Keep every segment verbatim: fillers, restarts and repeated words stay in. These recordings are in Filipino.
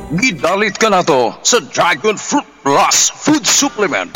Gidalit ka na to sa Dragon Fruit Plus Food Supplement.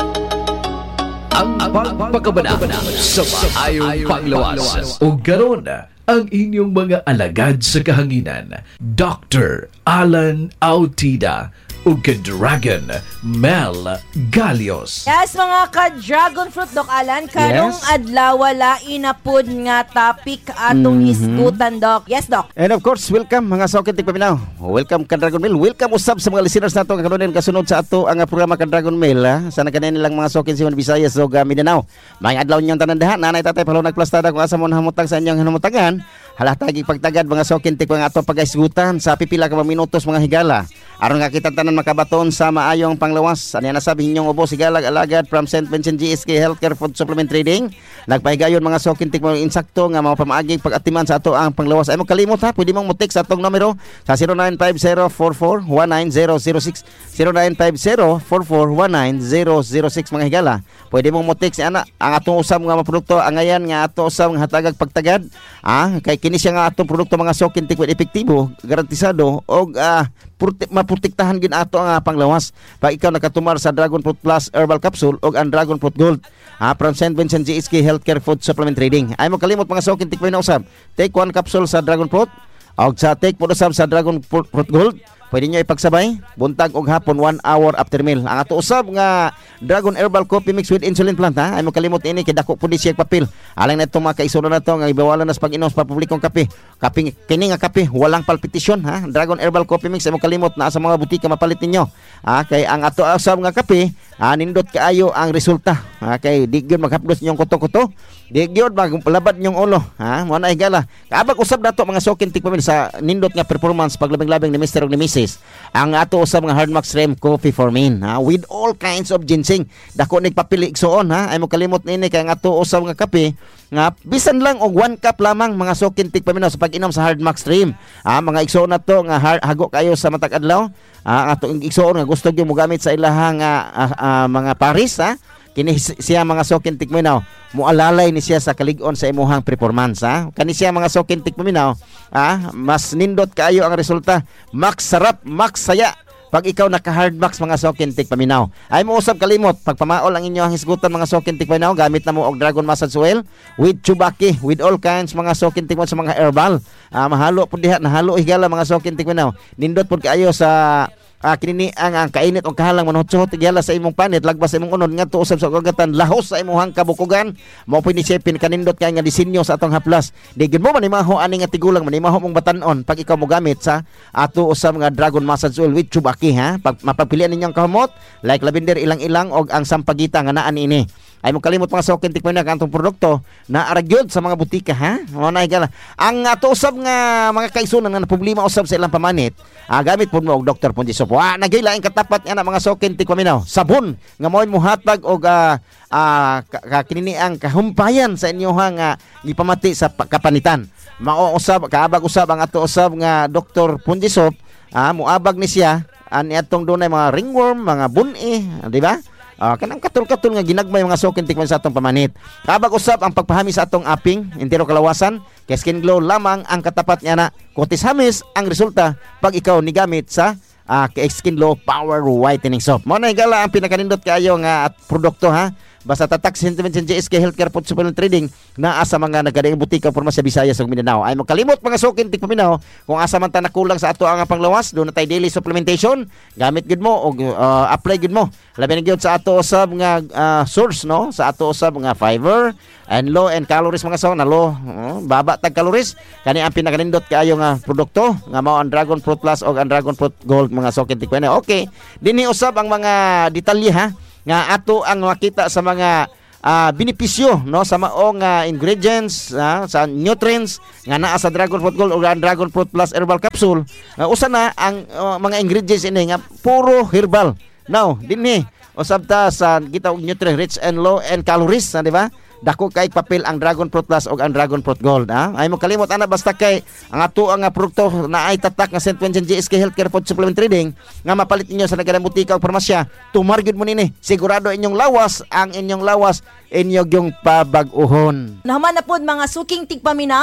Ang pagpakabanaan sa maayong panglawas. O garon ang inyong mga alagad sa kahanginan, Doctor Alan Autida o ka-Dragon Mel Galios. Yes, mga ka-Dragon Fruit, Doc Alan, karong Yes. adlaw wala inapod nga topic atong Mhm. hisgutan, Doc. Yes, Doc. And of course, welcome mga Sokin Tigpaminaw. Welcome ka Dragon Mail. Welcome usab sa mga listeners nato karon kasunod sa ato ang programa ka Dragon Mail. Ha? Sana kanin nilang mga Sokin Simon Visayas ug uh, Mindanao. May adlaw ninyong tanan diha. Nanay tatay palaw nagplastada kung asa mo hamutang sa inyong hamutangan. Halatagi pagtagad mga Sokin Tigpa nga ato pagaisgutan sa pipila ka mga minutos mga higala. Aron nga kita tanan makabaton sa maayong panglawas. Ano na sabi ninyong ubos higalag alagad from Saint Vincent G S K Healthcare Food Supplement Trading. Nagpahigayon mga Sokin Tigpa insakto nga mga pamaaging pag-atiman sa ato ang panglawas. Ay mo kalimot ha, pwede mong mutik sa atong numero sa zero nine five zero four four one nine zero zero six zero nine five zero four four one nine zero zero six mga higala. Pwede mong mutik si ana ang atong usab nga mga produkto angayan nga ato usab nga hatagag pagtagad. Ah, kay kini siya nga atong produkto mga Sokin Tigpa epektibo, garantisado og ah, Purti, maprotektahan gin ato ang uh, panglawas. Pag ikaw nakatumar sa Dragon Fruit Plus Herbal Capsule o ang Dragon Fruit Gold uh, from Saint Vincent G S K Healthcare Food Supplement Trading. Ay mo kalimot mga Sokin Tigpa na usab. Take one capsule sa Dragon Fruit o sa take po usab sa Dragon Fruit, Fruit Gold. Pwede nyo ipagsabay buntag og hapon one hour after meal. Ang ato usab nga Dragon Herbal Coffee Mix with Insulin Plant ha. Ay mo kalimot ini kay dako pud siya papel. Alang na itong mga kaisuro na to nga ibawalan na sa pag-inom sa publikong kape. Kaping kini nga kape walang palpitasyon ha. Dragon Herbal Coffee Mix ay mo kalimot na sa mga butika mapalit ninyo. Ah kay ang ato usab nga kape ah, nindot kaayo ang resulta. Ah, kay di gyud maghaplos ninyong kuto-kuto. Di gyud maglabad ninyong ulo ha. Mo na higala. Kaabag usab dato mga Sokin Tigpa sa nindot nga performance paglabing-labing ni Mister ug ni Missus ang ato usab nga Hardmax Rem Coffee for Men ha, with all kinds of ginseng. Dako nagpapili igsoon ha. Ay mo kalimot nini kay ang ato usab nga kape nga bisan lang og one cup lamang mga Sokin Tigpa sa pag-inom sa Hardmax Rem. Ah, mga igsoon na to nga har- hago kayo sa matag adlaw. Ah, ato igsoon nga gusto gyud mo gamit sa ilahang ah, ah, ah, mga paris ha. Kini siya mga Sokin Tigpaminaw mualalay ni siya sa kalig-on sa imuhang performance ha. Kani siya mga Sokin Tigpaminaw ah, mas nindot kaayo ang resulta. Max sarap, max saya pag ikaw naka Hardmax mga Sokin Tigpaminaw. Ay mo usab kalimot pagpamaol ang inyo ang hisgutan mga Sokin Tigpaminaw gamit na mo og Dragon Massage Oil with Chubaki with all kinds mga Sokin Tigpaminaw sa mga herbal. Ah, mahalo pud diha, nahalo higala mga Sokin Tigpaminaw. Nindot pud kaayo sa Ah, kinini ang, ang kainit o kahalang manutsuhot gyala sa imong panit lagbas sa imong unod ngadto usab sa kagatan lahos sa imong kabukugan mao pini sipin kanindot kay nga disenyo sa atong haplas. Di gyud mo manimaho ani nga tigulang manimaho mong batan-on pag ikaw mo gamit sa ato usab nga Dragon Massage Oil with Chubaki ha. Pag mapagpilian ninyong kahumot like lavender ilang-ilang og ang sampagita nga naa niini. Ay mo kalimot mga Sokin Tigpa na kantong produkto na aragyod sa mga butika ha. Mao na higala. Ang ato usab nga mga kaisunan nga problema usab sa ilang pamanit, ah, gamit pud mo og Doctor Pondiso. Wa nagilaing katapat nga na mga Sokin Tigpa sabon nga mao muhatag og uh, uh, kinini ang kahumpayan sa inyohang uh, gipamati sa kapanitan. Mao usab kaabag usab ang ato usab nga Doctor Pondiso, ah, muabag ni siya ani atong dunay mga ringworm, mga buni, di ba? Uh, kanang katul-katul nga ginagmay mga Sokin Tigpa sa atong pamanit. Kabag usab ang pagpahami sa atong aping, entero kalawasan, kay Skin Glow lamang ang katapat niya na kutis hamis ang resulta pag ikaw ni gamit sa uh, kay Skin Glow Power Whitening Soap. Mo na higala ang pinakanindot kayo nga at produkto ha. Basta tatak Saint Vincent G S K Healthcare Food Supplement Trading na asa mga nagadaing butika porma sa Visayas ug Mindanao. Ay magkalimot mga Sokin Tigpa kung asa man ta nakulang sa ato ang panglawas, do na tay daily supplementation, gamit gid mo og uh, apply gid mo. Labi na gyud sa ato usab nga uh, source no, sa ato usab nga fiber and low and calories mga saw na low, uh, baba tag calories. Kani ang pinakanindot kaayo nga produkto nga mao ang Dragon Fruit Plus o ang Dragon Fruit Gold mga Sokin Tigpa. Okay, dinhi usab ang mga detalye ha nga ato ang makita sa mga uh, benepisyo no sa maong uh, ingredients uh, sa nutrients nga naa sa Dragon Fruit Gold o Dragon Fruit Plus Herbal Capsule. Uh, usa na ang uh, mga ingredients ini nga puro herbal. Now, dinhi usab ta sa kita og nutrient rich and low and calories, di ba? Dako kay papel ang Dragon Fruit Plus o ang Dragon Fruit Gold ha. Ay mo kalimot ana basta kay ang ato ang uh, produkto na ay tatak nga Saint Vincent G S K Healthcare Food Supplement Trading nga mapalit ninyo sa nagalang butika o parmasya. Tumargid mo nini, sigurado inyong lawas ang inyong lawas inyo gyung pabag-uhon. Naman na pod mga Suking Tigpaminaw,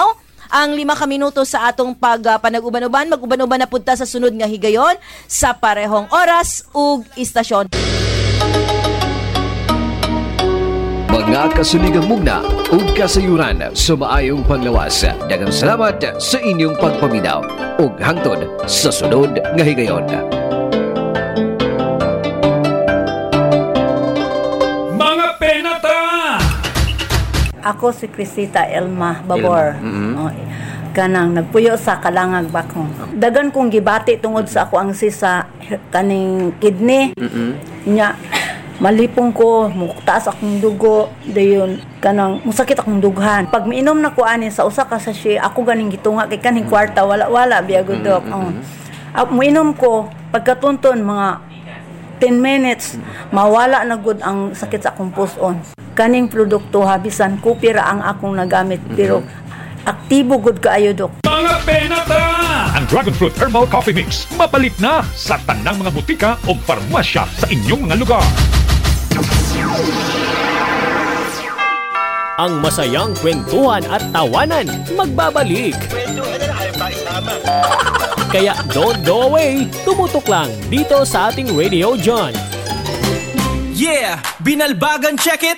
ang lima ka minuto sa atong pag uh, panag-uban-uban. Mag-uban-uban na punta sa sunod nga higayon sa parehong oras ug istasyon. Mga kasuligang mugna ug kasayuran sa maayong panglawas. Daghang salamat sa inyong pagpaminaw ug hangtod sa sunod nga higayon. Mga penata! Ako si Crisita Elma Babor. Oh, kanang nagpuyo sa Kalangag Bakong. Dagan kong gibati tungod sa ako ang sisa kaning kidney. Nya malipong ko, muktaas akong dugo, dayon kanang musakit akong dughan. Pag miinom na ko ani sa usa ka sachet, ako ganing gitunga kay kaning kwarta wala wala biya gud dok. Oh. Uh, muinom ko pagkatunton mga ten minutes, mawala na gud ang sakit sa akong puson. Kaning produkto habisan ko pira ang akong nagamit pero aktibo gud kaayo dok. Mga penata! Ang Dragon Fruit Herbal Coffee Mix mapalit na sa tanang mga butika o farmasya sa inyong mga lugar. Ang masayang kwentuhan at tawanan magbabalik. Kaya don't go away, tumutok lang dito sa ating Radio John. Yeah! Binalbagan check it!